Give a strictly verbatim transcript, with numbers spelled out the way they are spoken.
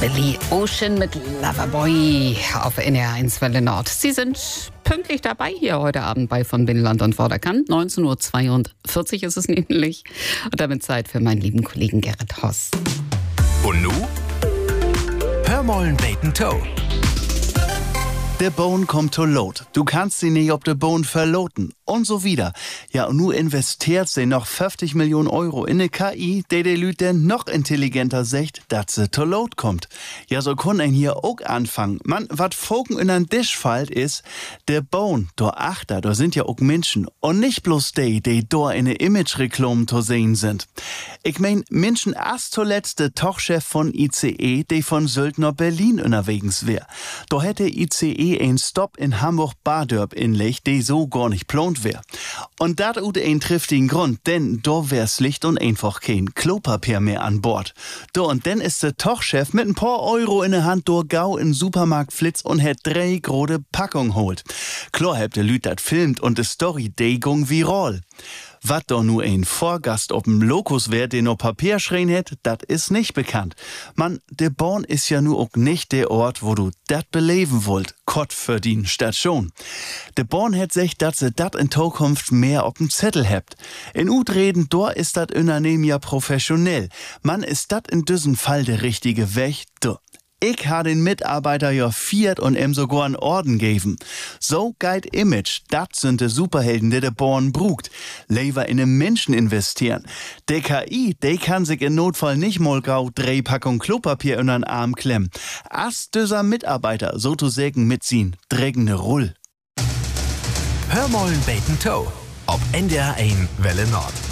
Billy Ocean mit Loverboy auf N R eins Welle Nord. Sie sind pünktlich dabei hier heute Abend bei Von Binnenland und Vorderkant. neunzehn Uhr zweiundvierzig ist es nämlich. Und damit Zeit für meinen lieben Kollegen Gerrit Hoss. Und nu? Hör mollen beten Toe. Der Bohn kommt to Lot. Du kannst sie nicht ob der Bohn verloten. Und so wieder. Ja, und nu investiert sie noch fünfzig Millionen Euro in eine K I, die die Leute noch intelligenter sagt, dass sie to Lot kommt. Ja, so kann ein hier auch anfangen. Man, wat Foken in ein Tisch fällt ist, der Bohn, der Achter, da sind ja auch Menschen. Und nicht bloß die, die da in ne Image-Reklam zu sehen sind. Ich mein, Menschen erst zuletzt der Tochchef von I C E, die von Sylt nach Berlin unterwegs wär. Da hätte I C E ein Stopp in Hamburg-Badörp inlegt, die so gar nicht plant wär. Und dat ut ein triftigen Grund, denn da wär's schlicht und einfach kein Klopapier mehr an Bord. Da und denn ist der Tochchef mit ein paar Euro in der Hand durch Gau in Supermarkt flitz und hat drei große Packung holt. Klar habt der Lüt dat filmt und die Story degung viral. Wat doch nur ein Vorgast ob'm Lokus wär, den no Papier schreien hätt, dat is nicht bekannt. Man, de Born is ja nur auch nicht der Ort, wo du dat beleben wollt, Kott verdienen statt schon. De Born hätt sich, dat se dat in Zukunft mehr ob'm Zettel hebt. In Utreden, dor is dat Unternehmen ja professionell. Man, ist dat in diesem Fall der richtige Weg, do. Ich ha den Mitarbeiter ja viert und ihm sogar einen Orden geben. So geit Image, dat sind de Superhelden, die de Born brugt. Lever in den Menschen investieren. De K I, de kann sich in Notfall nicht mal grau drei Packung Klopapier in den Arm klemmen. As dieser Mitarbeiter, so zu sägen mitziehen, drägende Rull. Hör mollen beten Toe. Ob N D R eins Welle Nord.